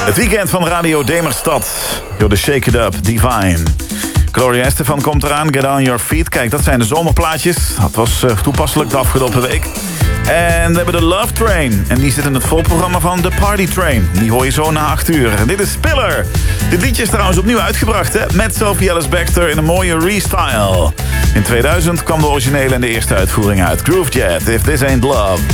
Het weekend van Radio Demerstad. Door de Shake It Up, Divine. Gloria Estefan komt eraan, Get On Your Feet. Kijk, dat zijn de zomerplaatjes. Dat was toepasselijk de afgelopen week. En we hebben de Love Train. En die zit in het volprogramma van The Party Train. Die hoor je zo na 8 uur. En dit is Spiller. Dit liedje is trouwens opnieuw uitgebracht, hè? Met Sophie Ellis-Bextor in een mooie restyle. In 2000 kwam de originele en de eerste uitvoering uit. Groove Jet, If This Ain't Love.